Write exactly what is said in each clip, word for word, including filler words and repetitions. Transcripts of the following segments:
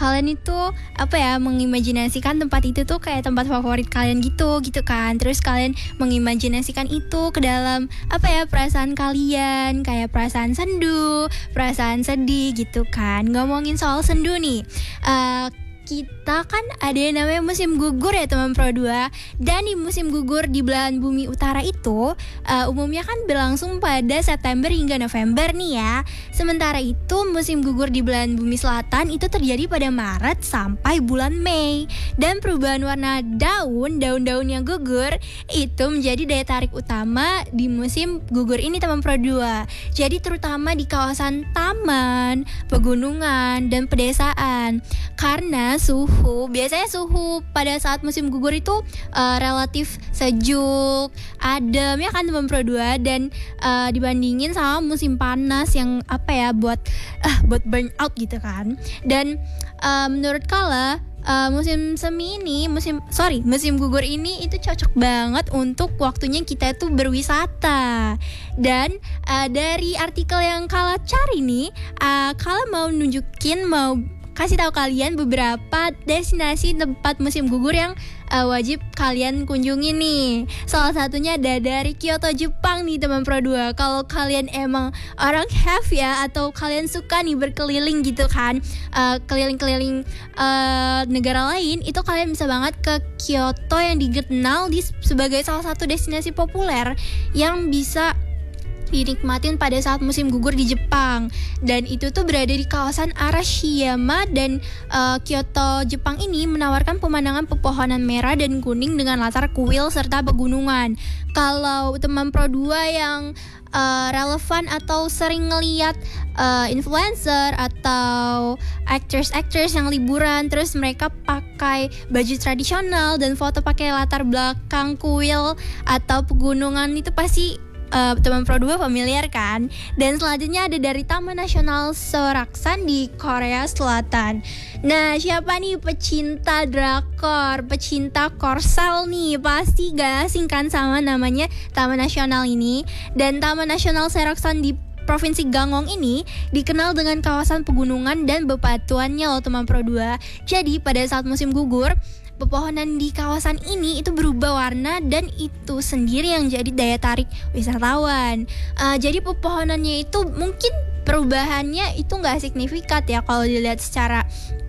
kalian itu apa ya, mengimajinasikan tempat itu tuh kayak tempat favorit kalian gitu gitu kan. Terus kalian mengimajinasikan itu ke dalam apa ya, perasaan kalian, kayak perasaan sendu, perasaan sedih gitu kan. Ngomongin soal sendu nih, uh, kita kan ada yang namanya musim gugur ya teman Pro dua. Dan di musim gugur di belahan bumi utara itu uh, umumnya kan berlangsung pada September hingga November nih ya. Sementara itu musim gugur di belahan bumi selatan itu terjadi pada Maret sampai bulan Mei. Dan perubahan warna daun, daun-daun yang gugur itu menjadi daya tarik utama di musim gugur ini teman Pro dua. Jadi terutama di kawasan taman, pegunungan, dan pedesaan. Karena suhu, biasanya suhu pada saat musim gugur itu uh, relatif sejuk, adem ya kan teman Pro dua. Dan uh, dibandingin sama musim panas yang apa ya, buat uh, buat burn out gitu kan. Dan uh, menurut Kala, Uh, musim semi ini, musim sorry, musim gugur ini itu cocok banget untuk waktunya kita tuh berwisata. Dan uh, dari artikel yang Kala cari nih, uh, Kala mau nunjukin, mau kasih tahu kalian beberapa destinasi tempat musim gugur yang uh, wajib kalian kunjungi nih. Salah satunya ada dari Kyoto, Jepang nih teman Pro dua. Kalau kalian emang orang have ya, atau kalian suka nih berkeliling gitu kan, uh, keliling-keliling uh, negara lain, itu kalian bisa banget ke Kyoto yang dikenal di, sebagai salah satu destinasi populer yang bisa dinikmatin pada saat musim gugur di Jepang. Dan itu tuh berada di kawasan Arashiyama. Dan uh, Kyoto, Jepang ini menawarkan pemandangan pepohonan merah dan kuning dengan latar kuil serta pegunungan. Kalau teman Pro dua yang uh, relevan atau sering ngeliat uh, influencer atau actors-actors yang liburan terus mereka pakai baju tradisional dan foto pakai latar belakang kuil atau pegunungan, itu pasti Uh, teman Pro dua familiar kan. Dan selanjutnya ada dari Taman Nasional Soraksan di Korea Selatan. Nah, siapa nih pecinta drakor, pecinta Korsel nih, pasti gak asing kan sama namanya Taman Nasional ini. Dan Taman Nasional Soraksan di Provinsi Gangwon ini dikenal dengan kawasan pegunungan dan bebatuannya loh teman Pro dua. Jadi pada saat musim gugur, pepohonan di kawasan ini itu berubah warna dan itu sendiri yang jadi daya tarik wisatawan. Uh, jadi pepohonannya itu mungkin perubahannya itu nggak signifikan ya kalau dilihat secara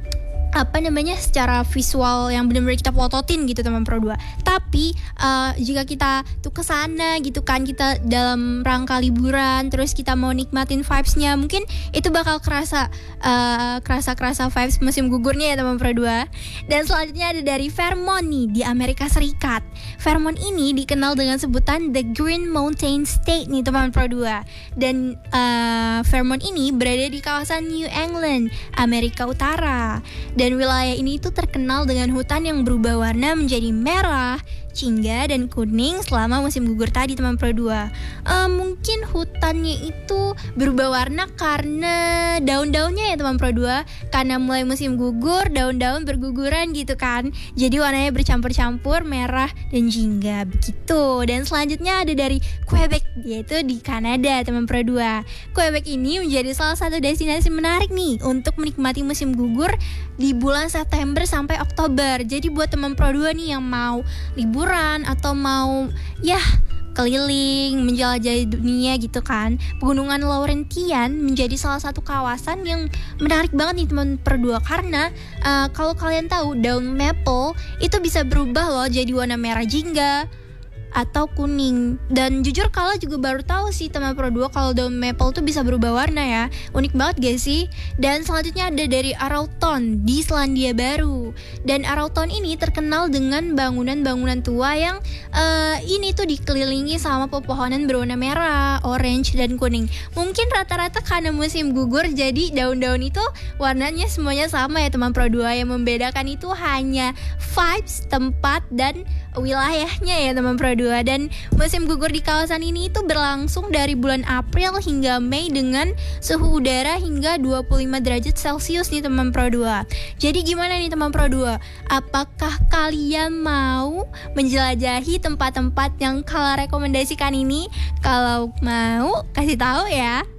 apa namanya secara visual yang benar-benar kita plototin gitu teman Pro dua. Tapi uh, jika kita tuh kesana gitu kan, kita dalam rangka liburan terus kita mau nikmatin vibes-nya, mungkin itu bakal kerasa uh, kerasa-kerasa vibes musim gugurnya ya teman Pro dua. Dan selanjutnya ada dari Vermont nih di Amerika Serikat. Vermont ini dikenal dengan sebutan The Green Mountain State nih teman Pro dua. Dan uh, Vermont ini berada di kawasan New England, Amerika Utara. Dan wilayah ini itu terkenal dengan hutan yang berubah warna menjadi merah, jingga, dan kuning selama musim gugur tadi teman Pro dua. uh, Mungkin hutannya itu berubah warna karena daun-daunnya ya teman Pro dua. Karena mulai musim gugur, daun-daun berguguran gitu kan. Jadi warnanya bercampur-campur merah dan jingga begitu. Dan selanjutnya ada dari Quebec, yaitu di Kanada teman Pro dua. Quebec ini menjadi salah satu destinasi menarik nih untuk menikmati musim gugur di bulan September sampai Oktober. Jadi buat teman Pro dua nih yang mau liburan atau mau ya keliling menjelajahi dunia gitu kan, Pegunungan Laurentian menjadi salah satu kawasan yang menarik banget nih teman Pro dua. Karena uh, kalau kalian tahu daun maple itu bisa berubah loh jadi warna merah jingga atau kuning. Dan jujur Kala juga baru tahu sih teman Pro dua kalau daun maple tuh bisa berubah warna ya. Unik banget gak sih? Dan selanjutnya ada dari Arrowtown di Selandia Baru. Dan Arrowtown ini terkenal dengan bangunan-bangunan tua yang uh, ini tuh dikelilingi sama pepohonan berwarna merah, orange, dan kuning. Mungkin rata-rata karena musim gugur jadi daun-daun itu warnanya semuanya sama ya teman Pro dua. Yang membedakan itu hanya vibes, tempat, dan wilayahnya ya teman Pro dua. Dan musim gugur di kawasan ini itu berlangsung dari bulan April hingga Mei dengan suhu udara hingga dua puluh lima derajat Celcius nih teman Pro dua. Jadi gimana nih teman Pro dua? Apakah kalian mau menjelajahi tempat-tempat yang Kala rekomendasikan ini? Kalau mau kasih tahu ya.